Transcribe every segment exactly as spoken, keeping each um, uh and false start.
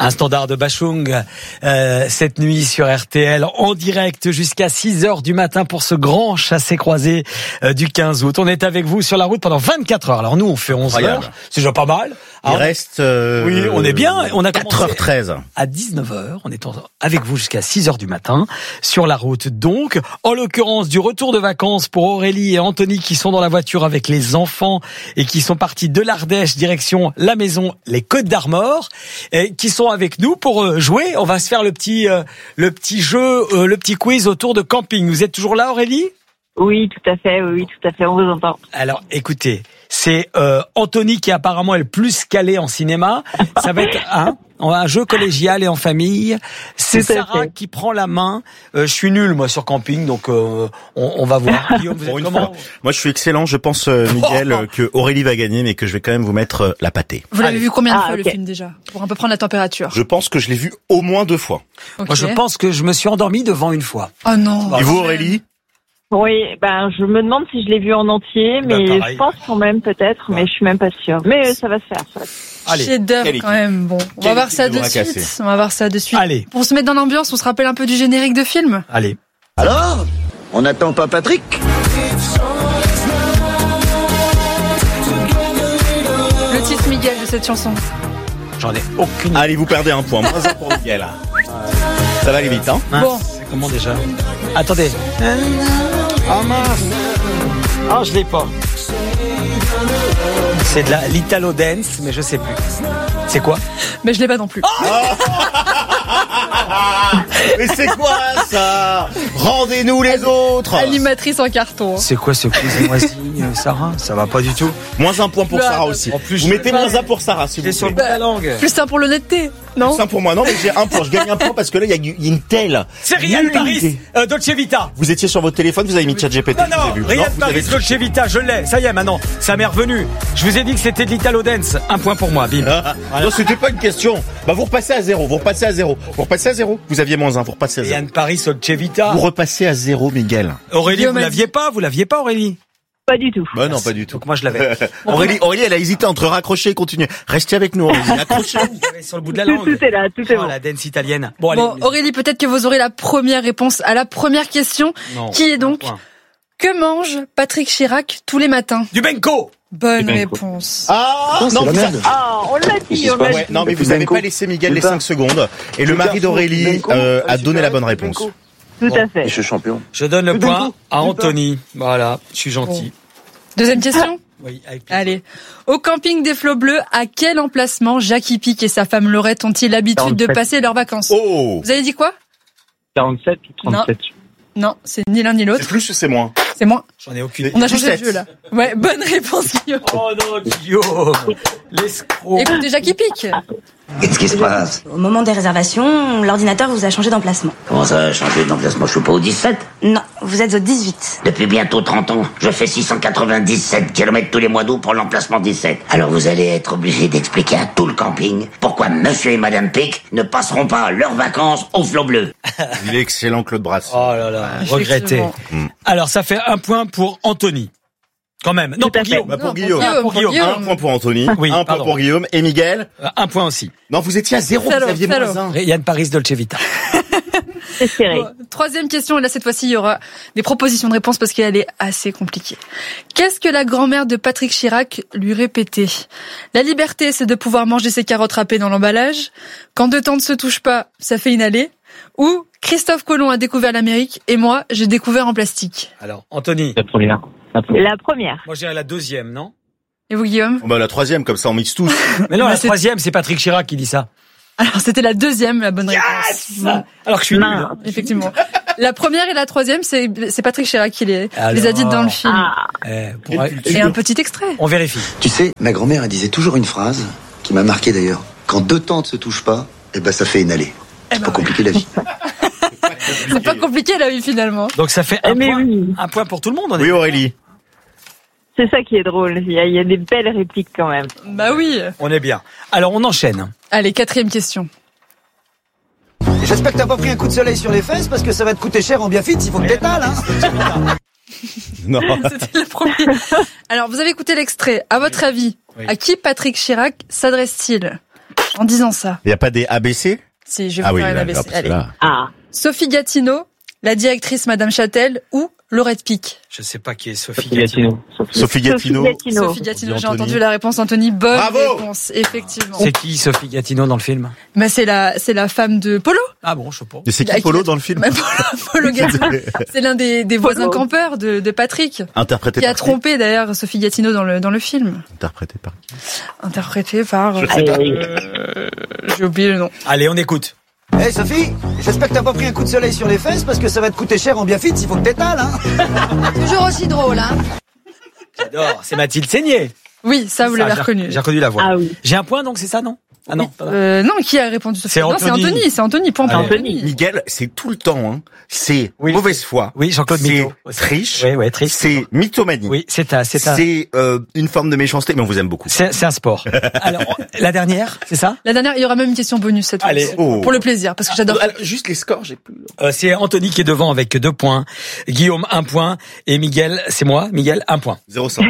Un standard de Bachung euh, cette nuit sur R T L en direct jusqu'à six heures du matin pour ce grand chassé-croisé euh, du quinze août. On est avec vous sur la route pendant vingt-quatre heures. Alors nous on fait onze heures, c'est déjà pas mal. Il hein reste euh, oui, on est bien. On a quatre heures treize. À dix-neuf heures, on est avec vous jusqu'à six heures du matin sur la route. Donc, en l'occurrence, du retour de vacances pour Aurélie et Anthony qui sont dans la voiture avec les enfants et qui sont partis de l'Ardèche direction la maison les Côtes d'Armor et qui sont avec nous pour jouer. On va se faire le petit euh, le petit jeu, euh, le petit quiz autour de camping. Vous êtes toujours là, Aurélie ? Oui, tout à fait, oui, tout à fait, on vous entend. Alors, écoutez, c'est euh, Anthony qui apparemment est le plus calé en cinéma. Ça va être un, un jeu collégial et en famille. C'est Sarah fait. qui prend la main. Euh, je suis nul, moi, sur camping, donc euh, on, on va voir. Guillaume, vous êtes comment ? Moi, je suis excellent. Je pense, euh, Miguel, oh que Aurélie va gagner, mais que je vais quand même vous mettre euh, la pâtée. Vous l'avez Allez. vu combien de ah, fois, okay. le film, déjà ? Pour un peu prendre la température. Je pense que je l'ai vu au moins deux fois. Okay. Moi, je pense que je me suis endormi devant une fois. Oh non. Et vous, Aurélie ? Oui, ben je me demande si je l'ai vu en entier, mais ben, je pense quand même peut-être, ouais. mais je suis même pas sûre. Mais ça va se faire. Ça va se faire. Allez, chef-d'œuvre quand même. Bon, on va voir ça de suite. On va voir ça de suite. Allez. Pour se mettre dans l'ambiance, on se rappelle un peu du générique de film. Allez. Alors, on n'attend pas Patrick ? Le titre, Miguel, de cette chanson. J'en ai aucune. Allez, vous perdez un point. Moins un pour Miguel. Ça va aller vite, hein ? Bon. C'est comment déjà ? Attendez. Ah mince. Ah, je l'ai pas. C'est de la l'Italo Dance, mais je sais plus. C'est quoi ? Mais je l'ai pas non plus. Oh mais c'est quoi ça ? Rendez-nous les autres. Animatrice en carton. C'est quoi ce quiz moisi, Sarah ? Ça va pas du tout. Moins un point pour bah, Sarah aussi. En plus, vous mettez moins un pour Sarah si vous voulez. Sur le bout de la langue. Plus un pour l'honnêteté, non ? Plus un pour moi, non mais j'ai un point. Je gagne un point parce que là il y a une telle. C'est Riyad Paris, euh, Dolce Vita. Vous étiez sur votre téléphone, vous avez mis ChatGPT. Non non, Riyad Paris, Dolce Vita, je l'ai. Ça y est maintenant, ça m'est revenu. Je vous ai dit que c'était de l'Italo Dance. Un point pour moi, bim. Ah, voilà. Non, c'était pas une question. Bah vous repassez à zéro, vous repassez à zéro, vous repassez à zéro. Vous aviez moins un, vous repassez à zéro. Riyad Paris, Dolce Vita. Vous repassez à zéro, Miguel. Aurélie, vous l'aviez pas, vous l'aviez pas, Aurélie ? Pas du tout. Bah non, pas du tout. Donc moi je l'avais. Aurélie, Aurélie, elle a hésité entre raccrocher et continuer. Restez avec nous, Aurélie. Accrochez. Sur le bout de la langue. Tout, tout est là, tout est oh, bon. La dance italienne. Bon, allez. Bon, Aurélie, peut-être que vous aurez la première réponse à la première question, non, qui est donc que mange Patrick Chirac tous les matins ? Du benko. Bonne réponse. Ah non, non, vous a... ah, on l'a dit, on l'a ouais, dit. non, mais vous n'avez pas laissé Miguel les cinq secondes. Et le mari d'Aurélie euh, a donné la bonne réponse. Tout à fait. Je suis champion. Je donne le point à Anthony. Voilà, je suis gentil. Deuxième question ? Oui, avec allez. Au camping des Flots Bleus, à quel emplacement Jacques Hipic et sa femme Laurette ont-ils l'habitude de passer leurs vacances ? Oh ! Vous avez dit quoi ? quarante-sept ou trente-sept ? Non, non, c'est ni l'un ni l'autre. C'est plus ou c'est moins ? C'est moins. J'en ai aucune. On a changé de jeu, là. Ouais, bonne réponse, Guillaume. Oh non, Guillaume. L'escroc. Écoutez, Jacques Hipic. Qu'est-ce qui se passe ? Au moment des réservations, l'ordinateur vous a changé d'emplacement. Comment ça a changé d'emplacement ? Je suis pas au dix-sept ? Non, vous êtes au dix-huit. Depuis bientôt trente ans, je fais six cent quatre-vingt-dix-sept kilomètres tous les mois d'août pour l'emplacement dix-sept. Alors vous allez être obligé d'expliquer à tout le camping pourquoi monsieur et madame Pic ne passeront pas leurs vacances au Flot Bleu. Il est excellent, Claude Brasseur. Oh là là, regretté. Mmh. Alors ça fait un point pour Anthony. Quand même. Non, pour Guillaume. Bah pour, non, Guillaume. pour, Guillaume. pour Guillaume. Guillaume. Un point pour Anthony. Oui, un pardon. point pour Guillaume. Et Miguel ? Un point aussi. Non, vous étiez à zéro, salaud, vous aviez salaud. moins un. Riyad Paris, Dolce Vita. C'est serré. Bon, troisième question, et là cette fois-ci il y aura des propositions de réponse parce qu'elle est assez compliquée. Qu'est-ce que la grand-mère de Patrick Chirac lui répétait ? La liberté, c'est de pouvoir manger ses carottes râpées dans l'emballage. Quand deux temps ne se touchent pas, ça fait inhaler. Ou Christophe Colomb a découvert l'Amérique et moi, j'ai découvert en plastique. Alors, Anthony. La première. La première. La première. Moi, je dirais la deuxième, non ? Et vous, Guillaume ? Bon, bah, la troisième, comme ça on mixe tous. Mais non, Bah, la c'est... troisième, c'est Patrick Chirac qui dit ça. Alors, c'était la deuxième, la bonne réponse. Yes bon. Alors que je suis non. nul. Hein. Effectivement. La première et la troisième, c'est, c'est Patrick Chirac qui les, Alors... les a dites dans le film. Ah. Eh, pour... Et un petit extrait. On vérifie. Tu sais, ma grand-mère, elle disait toujours une phrase qui m'a marqué d'ailleurs. Quand deux temps ne se touchent pas, eh ben, ça fait inhaler. C'est Eh ben pas ouais. compliqué la vie. C'est pas compliqué la vie finalement. Donc ça fait un, Mais point, oui. un point pour tout le monde. On est... Oui, Aurélie. C'est ça qui est drôle. Il y, a, il y a des belles répliques quand même. Bah oui. On est bien. Alors on enchaîne. Allez, quatrième question. J'espère que t'as pas pris un coup de soleil sur les fesses parce que ça va te coûter cher en bien fit s'il faut que t'étales, hein. Non. C'était le premier. Alors, vous avez écouté l'extrait. À votre avis, Oui. à qui Patrick Chirac s'adresse-t-il ? en disant ça. Il n'y a pas des A B C? Si, je vais ah vous oui, faire une là, A B C. là, Allez. là. Ah. Sophie Gatineau, la directrice Madame Châtel ou Laurette Pic. Je sais pas qui est Sophie Sophie Gatineau. Gatineau. Sophie Gatineau. Sophie Gatineau. Sophie Gatineau, j'ai Anthony. entendu la réponse Anthony. Bonne Bravo. réponse, effectivement. C'est qui Sophie Gatineau dans le film? Bah, c'est la, c'est la femme de Polo. Ah bon, je sais pas. Et c'est Là, qui Polo qui- dans le film? Bah, Polo, Polo Gatineau. C'est l'un des, des voisins Polo. campeurs de, de Patrick. Interprété Qui a par qui? trompé d'ailleurs Sophie Gatineau dans le, dans le film. Interprété par qui? Interprété par, Je sais pas. euh, j'ai oublié le nom. Allez, on écoute. Hé Sophie, j'espère que t'as pas pris un coup de soleil sur les fesses parce que ça va te coûter cher en bien fit, il faut que t'étales, hein. Toujours aussi drôle, hein. J'adore. C'est Mathilde Seigné. Oui, ça, vous Ça, l'avez j'ai- reconnu. J'ai reconnu la voix. Ah oui. J'ai un point, donc c'est ça, non? Ah non, pardon. Euh, non, qui a répondu Sophie? C'est Non, c'est Anthony. Anthony, c'est Anthony, point pour Allez. Anthony. Miguel, c'est tout le temps, hein. C'est Oui. mauvaise foi. Oui, Jean-Claude C'est Mito. triche. Oui, oui, triche. C'est mythomanie. Oui, c'est un, c'est un, C'est euh, une forme de méchanceté, mais on vous aime beaucoup. c'est, c'est un sport. Alors, la dernière, c'est ça? La dernière, il y aura même une question bonus cette fois. Allez. Oh. Pour le plaisir, parce que j'adore. Alors, juste les scores, j'ai plus. Euh, c'est Anthony qui est devant avec deux points. Guillaume, un point. Et Miguel, c'est moi. Miguel, un point. zéro cent.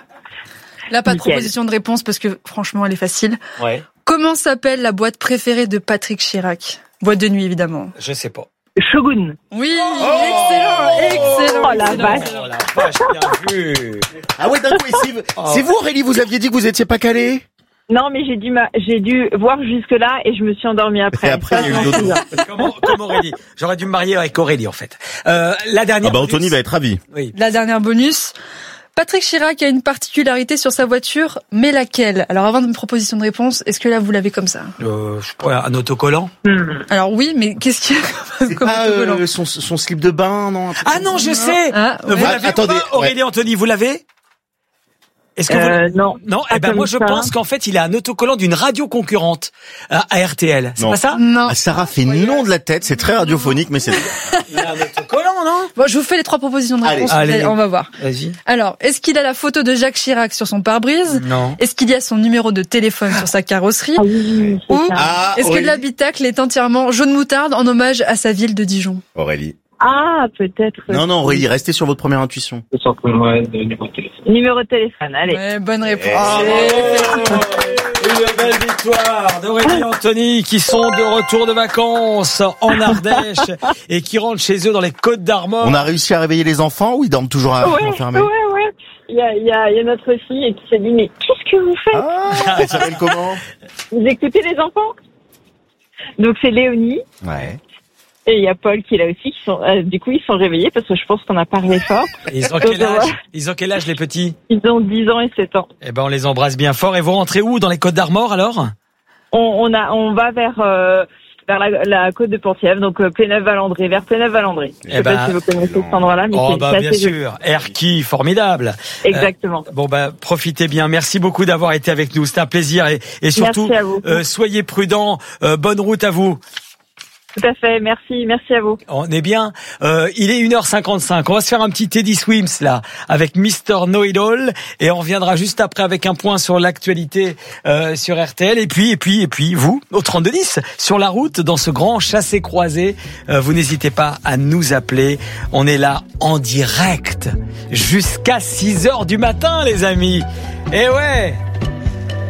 Là, pas de Nickel. proposition de réponse parce que franchement, elle est facile. Ouais. Comment s'appelle la boîte préférée de Patrick Chirac? Boîte de nuit, évidemment. Je sais pas. Shogun. Oui, excellent, excellent. Oh, la excellent, vache. excellent. Oh la vache, bien vu. Ah ouais, d'un coup, et c'est, c'est vous, Aurélie, vous aviez dit que vous étiez pas calé? Non, mais j'ai dû, ma... j'ai dû voir jusque-là et je me suis endormie après. Et après, Ça, il y a eu j'en d'autres. souviens. Comme, comme Aurélie. J'aurais dû me marier avec Aurélie, en fait. Euh, la dernière. Ah bah, Anthony va être ravi. Oui. La dernière bonus. Patrick Chirac a une particularité sur sa voiture, mais laquelle? Alors avant une proposition de réponse, est-ce que là vous l'avez comme ça? Euh, je sais pas, un autocollant. Hmm. Alors oui, mais qu'est-ce qu'il y a comme, C'est comme pas autocollant? euh, son, son slip de bain, non? un truc Ah comme non, ça je sais. Ah, Euh, Vous ouais. l'avez Attendez, ou pas, Aurélie, Anthony, vous l'avez? Est-ce que Euh, vous... non. Non, Pas eh ben comme moi je ça. pense qu'en fait il a un autocollant d'une radio concurrente à, à R T L. C'est Non. pas ça? Non. Ah, Sarah fait non de la tête, c'est très radiophonique, mais c'est... Il a un autocollant, non? Bon, je vous fais les trois propositions de Allez. réponse. Allez. On va voir. Vas-y. Alors, est-ce qu'il a la photo de Jacques Chirac sur son pare-brise? Non. Est-ce qu'il y a son numéro de téléphone sur sa carrosserie? Ah oui, c'est Ou ça. Ah, est-ce que Aurélie. l'habitacle est entièrement jaune moutarde en hommage à sa ville de Dijon? Aurélie. Ah, peut-être. Non, non, Aurélie, restez sur votre première intuition. Le centre ouais, de numéro de téléphone. Numéro de téléphone, allez. Ouais, bonne réponse. Ah, une belle victoire d'Aurélie et Anthony qui sont de retour de vacances en Ardèche et qui rentrent chez eux dans les Côtes d'Armor. On a réussi à réveiller les enfants ou ils dorment toujours à Ouais, enfermés? ouais, ouais. Il y a, il y, a, il y a notre fille qui s'est dit, mais qu'est-ce que vous faites? Ah, elle s'appelle comment? Vous écoutez les enfants? Donc c'est Léonie Ouais. et il y a Paul qui est là aussi. Qui sont, euh, du coup, ils sont réveillés parce que je pense qu'on a parlé fort. Ils ont quel âge? Ils ont quel âge les petits? Ils ont dix ans et sept ans. Eh ben on les embrasse bien fort. Et vous rentrez où? Dans les Côtes d'Armor alors? On, on, a, on va vers, euh, vers la, la côte de Penthièvre, donc euh, Pléneuve-Valandré, vers Pléneuve-Valandré. Je Eh sais ben, pas si vous connaissez cet endroit-là, mais Oh c'est bah c'est bien assez joli. sûr. Erki, formidable. Exactement. Euh, bon bah profitez bien. Merci beaucoup d'avoir été avec nous. C'était un plaisir et, et surtout Merci à vous. euh, soyez prudents. Euh, bonne route à vous. Tout à fait. Merci, merci à vous. On est bien. Euh, il est une heure cinquante-cinq. On va se faire un petit Teddy Swims là avec mister Know-It-All et on reviendra juste après avec un point sur l'actualité euh, sur R T L et puis et puis et puis vous au trente-deux dix sur la route dans ce grand chassé-croisé. Euh, vous n'hésitez pas à nous appeler. On est là en direct jusqu'à six heures du matin les amis. Et ouais.